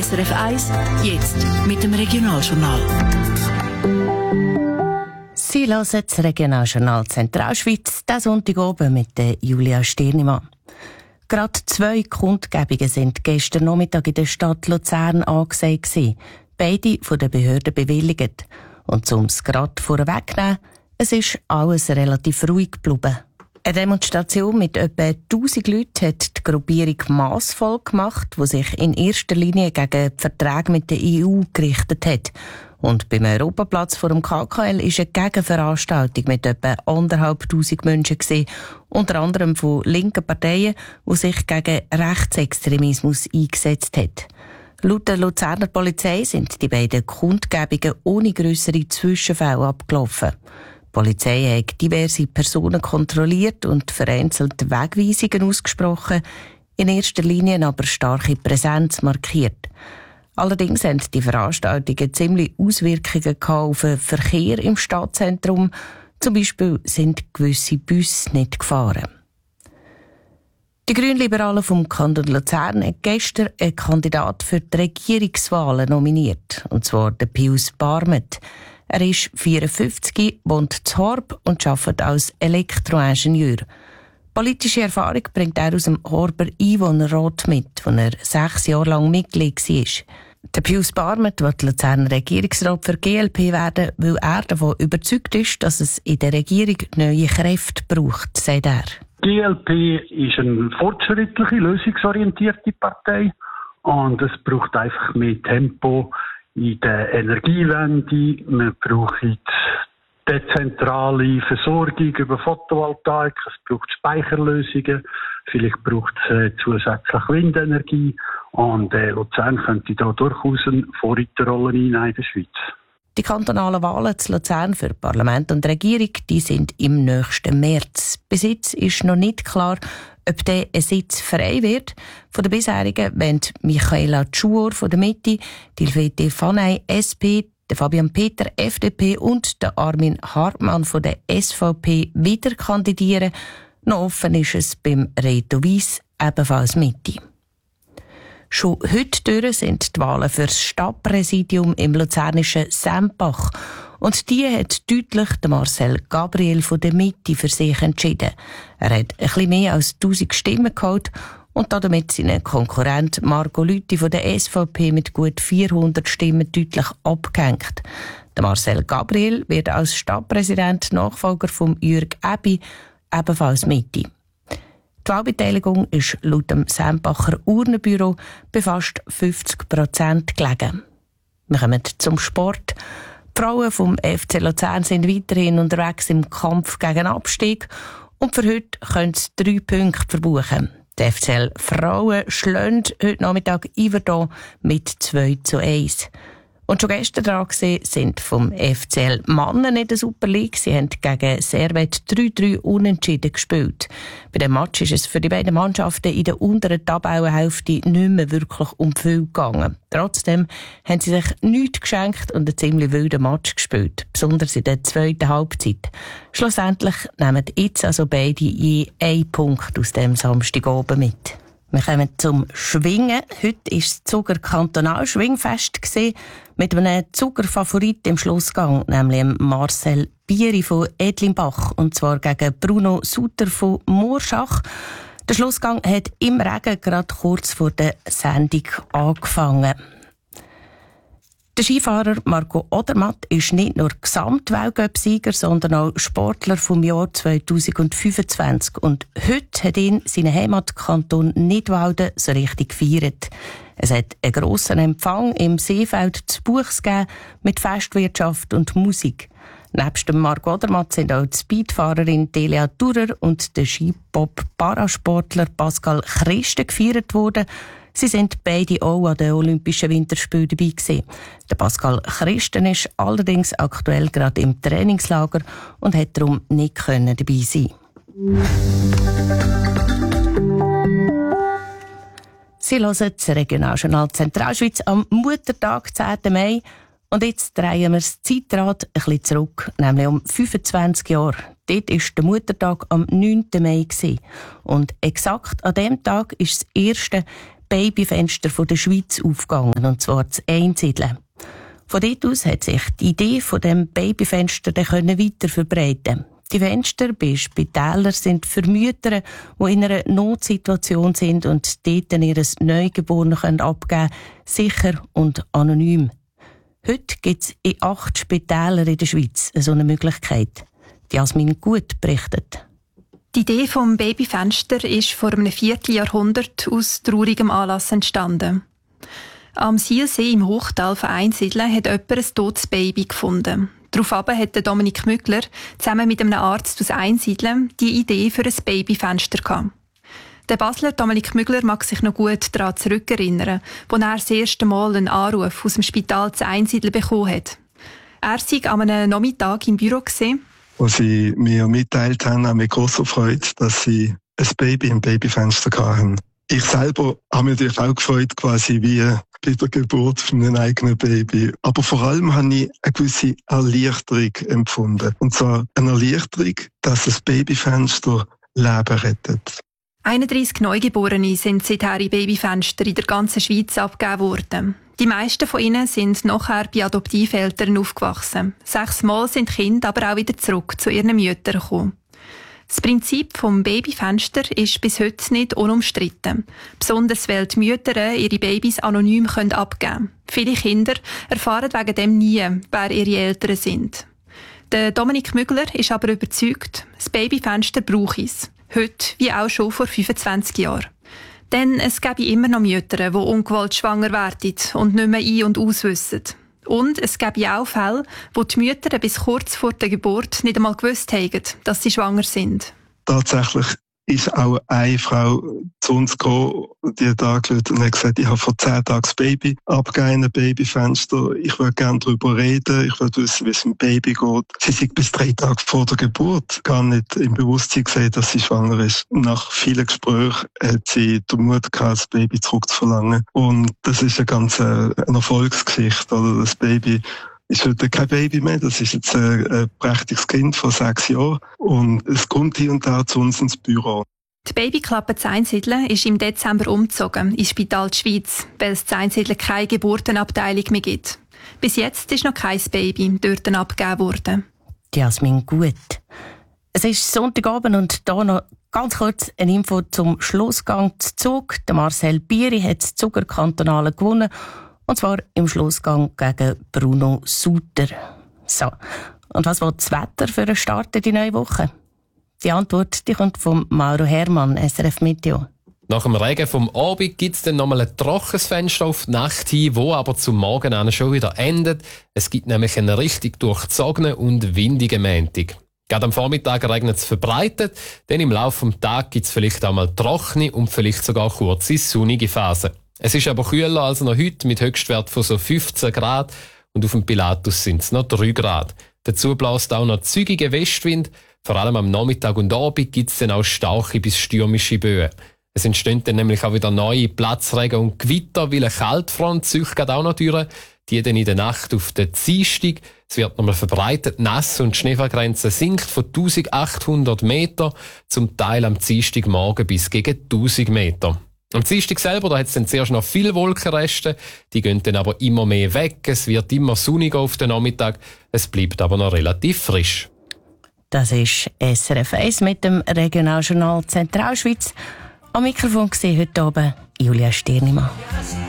SRF 1, jetzt mit dem Regionaljournal. Sie hören das Regionaljournal Zentralschweiz, diesen Sonntag oben mit der Julia Stirnimann. Gerade 2 Kundgebungen sind gestern Nachmittag in der Stadt Luzern angesagt gewesen. Beide von den Behörden bewilligt. Und um es gerade vorwegzunehmen, es ist alles relativ ruhig geblieben. Eine Demonstration mit etwa 1000 Leuten hat die Gruppierung Massvoll gemacht, die sich in erster Linie gegen die Verträge mit der EU gerichtet hat. Und beim Europaplatz vor dem KKL war eine Gegenveranstaltung mit etwa 1500 Menschen gewesen, unter anderem von linken Parteien, die sich gegen Rechtsextremismus eingesetzt haben. Laut der Luzerner Polizei sind die beiden Kundgebungen ohne grössere Zwischenfälle abgelaufen. Die Polizei hat diverse Personen kontrolliert und vereinzelt Wegweisungen ausgesprochen, in erster Linie aber starke Präsenz markiert. Allerdings haben die Veranstaltungen ziemlich Auswirkungen auf den Verkehr im Stadtzentrum. Zum Beispiel sind gewisse Busse nicht gefahren. Die Grünliberalen vom Kanton Luzern haben gestern einen Kandidat für die Regierungswahlen nominiert, und zwar den Pius Barmet. Er ist 54, wohnt in Horb und arbeitet als Elektroingenieur. Politische Erfahrung bringt er aus dem Horber Einwohnerrat mit, wo er 6 Jahre lang Mitglied war. Der Pius Barmet will Luzerner Regierungsrat für GLP werden, weil er davon überzeugt ist, dass es in der Regierung neue Kräfte braucht, sagt er. Die GLP ist eine fortschrittliche, lösungsorientierte Partei und es braucht einfach mehr Tempo in der Energiewende. Man braucht dezentrale Versorgung über Photovoltaik, es braucht Speicherlösungen, vielleicht braucht es zusätzlich Windenergie und Luzern könnte da durchaus eine Vorreiterrolle einnehmen in der Schweiz. Die kantonalen Wahlen zu Luzern für Parlament und Regierung die sind im nächsten März. Bis jetzt ist noch nicht klar, ob der ein Sitz frei wird. Von den bisherigen wollen Michaela Tschuor von der Mitte, Dilfete Fanay SP, der Fabian Peter FDP und der Armin Hartmann von der SVP wieder kandidieren. Noch offen ist es beim Reto Weiss, ebenfalls Mitte. Schon heute durch sind die Wahlen für das Stadtpräsidium im luzernischen Sempach. Und die hat deutlich Marcel Gabriel von der Mitte für sich entschieden. Er hat ein bisschen mehr als 1000 Stimmen geholt und damit seinen Konkurrent Marco Lüthi von der SVP mit gut 400 Stimmen deutlich abgehängt. Der Marcel Gabriel wird als Stadtpräsident Nachfolger von Jürg Ebi, ebenfalls Mitte. Die Wahlbeteiligung ist laut dem Sempacher Urnenbüro bei fast 50% gelegen. Wir kommen zum Sport. Die Frauen vom FC Luzern sind weiterhin unterwegs im Kampf gegen Abstieg und für heute können sie 3 Punkte verbuchen. Die FCL Frauen schlönd heute Nachmittag Yverdon mit 2:1. Und schon gestern dran sind vom FCL Männer in der Super League. Sie haben gegen Servet 3:3 unentschieden gespielt. Bei dem Match ist es für die beiden Mannschaften in der unteren Tabellenhälfte nicht mehr wirklich um viel gegangen. Trotzdem haben sie sich nichts geschenkt und einen ziemlich wilden Match gespielt, besonders in der zweiten Halbzeit. Schlussendlich nehmen jetzt also beide je 1 Punkt aus dem Samstagabend mit. Wir kommen zum Schwingen. Heute war das Zuger Kantonalschwingfest mit einem Zugerfavorit im Schlussgang, nämlich Marcel Bieri von Edlimbach, und zwar gegen Bruno Suter von Moorschach. Der Schlussgang hat im Regen gerade kurz vor der Sendung angefangen. Der Skifahrer Marco Odermatt ist nicht nur Gesamtweltcup-Sieger, sondern auch Sportler vom Jahr 2025. Und heute hat ihn seine Heimatkanton Nidwalden so richtig gefeiert. Es hat einen grossen Empfang im Seefeld zu Buchs gegeben mit Festwirtschaft und Musik. Nebst dem Marco Odermatt sind auch die Speedfahrerin Delia Durer und der Skipop-Parasportler Pascal Christen gefeiert worden. Sie sind beide auch an den Olympischen Winterspielen dabei gewesen. Der Pascal Christen ist allerdings aktuell gerade im Trainingslager und hat darum nicht dabei sein. Sie hören das Regionaljournal Zentralschweiz am Muttertag, 10. Mai. Und jetzt drehen wir das Zeitrad ein bisschen zurück, nämlich um 25 Jahre. Dort war der Muttertag am 9. Mai. Und exakt an diesem Tag ist das erste Babyfenster der Schweiz aufgegangen, und zwar zu Einsiedeln. Von dort aus hat sich die Idee von dem Babyfenster weiter verbreiten. Die Fenster bei Spitälern sind für Mütter, die in einer Notsituation sind und dort ihr Neugeborenes abgeben können, sicher und anonym. Heute gibt es in 8 Spitälern in der Schweiz so eine Möglichkeit. Jasmin Gut berichtet. Die Idee vom Babyfenster ist vor einem Vierteljahrhundert aus traurigem Anlass entstanden. Am Sielsee im Hochtal von Einsiedeln hat jemand ein totes Baby gefunden. Daraufhin hat Dominik Mügler zusammen mit einem Arzt aus Einsiedeln die Idee für ein Babyfenster gehabt. Der Basler Dominik Mügler mag sich noch gut daran zurückerinnern, als er das erste Mal einen Anruf aus dem Spital zu Einsiedeln bekommen hat. Er sei an einem Nachmittag im Büro gewesen, wo sie mir mitteilt haben, auch mit grosser Freude, dass sie ein Baby im Babyfenster hatten. Ich selber habe mich natürlich auch gefreut, quasi wie bei der Geburt von einem eigenen Baby. Aber vor allem habe ich eine gewisse Erleichterung empfunden. Und zwar eine Erleichterung, dass das Babyfenster Leben rettet. 31 Neugeborene sind seither in Babyfenster in der ganzen Schweiz abgegeben worden. Die meisten von ihnen sind nachher bei Adoptiveltern aufgewachsen. 6 Mal sind die Kinder aber auch wieder zurück zu ihren Müttern gekommen. Das Prinzip vom Babyfenster ist bis heute nicht unumstritten. Besonders weil die Mütter ihre Babys anonym abgeben können. Viele Kinder erfahren wegen dem nie, wer ihre Eltern sind. Der Dominik Mügler ist aber überzeugt, das Babyfenster brauche es. Heute wie auch schon vor 25 Jahren. Denn es gäbe immer noch Mütter, die ungewollt schwanger werden und nicht mehr ein- und auswissen. Und es gäbe auch Fälle, wo die Mütter bis kurz vor der Geburt nicht einmal gewusst haben, dass sie schwanger sind. Tatsächlich ist auch eine Frau zu uns gekommen, die hat angerufen und hat gesagt, ich habe vor 10 Tagen das Baby abgegeben in ein Babyfenster. Ich würde gerne darüber reden, ich würde wissen, wie es dem Baby geht. Sie sind bis 3 Tage vor der Geburt gar nicht im Bewusstsein gesehen, dass sie schwanger ist. Nach vielen Gesprächen hat sie den Mut gehabt, das Baby zurückzuverlangen. Und das ist eine ganz eine Erfolgsgeschichte. Oder? Das Baby ist heute kein Baby mehr, das ist jetzt ein prächtiges Kind von 6 Jahren und es kommt hier und da zu uns ins Büro. Die Babyklappe zu Einsiedeln ist im Dezember umgezogen ins Spital der Schweiz, weil es zu Einsiedeln keine Geburtenabteilung mehr gibt. Bis jetzt ist noch kein Baby dort abgegeben worden. Jasmin Gut. Es ist Sonntagabend und hier noch ganz kurz eine Info zum Schlussgang zu Zug. Der Marcel Bieri hat das Zugerkantonale gewonnen. Und zwar im Schlussgang gegen Bruno Suter. So. Und was will das Wetter für einen Start in die neue Woche? Die Antwort die kommt von Mauro Hermann, SRF Meteo. Nach dem Regen vom Abend gibt es dann nochmal ein trockenes Fenster auf die Nacht hin, wo aber zum Morgen an schon wieder endet. Es gibt nämlich einen richtig durchzogenen und windigen Montag. Gerade am Vormittag regnet es verbreitet, denn im Laufe des Tages gibt es vielleicht einmal trockene und vielleicht sogar kurze sonnige Phasen. Es ist aber kühler als noch heute mit Höchstwert von so 15 Grad und auf dem Pilatus sind es noch 3 Grad. Dazu bläst auch noch zügiger Westwind. Vor allem am Nachmittag und Abend gibt es dann auch starke bis stürmische Böen. Es entstehen dann nämlich auch wieder neue Platzregen und Gewitter, weil eine Kaltfront zieht auch noch durch. Die dann in der Nacht auf den Dienstag. Es wird nochmal verbreitet nass und die Schneefallgrenze sinkt von 1800 Meter, zum Teil am Dienstagmorgen bis gegen 1000 Meter. Am Dienstag selber, da hat es dann zuerst noch viele Wolkenreste, die gehen dann aber immer mehr weg, es wird immer sonniger auf den Nachmittag, es bleibt aber noch relativ frisch. Das ist SRF 1 mit dem Regionaljournal Zentralschweiz. Am Mikrofon gesehen heute oben Julia Stirnimann.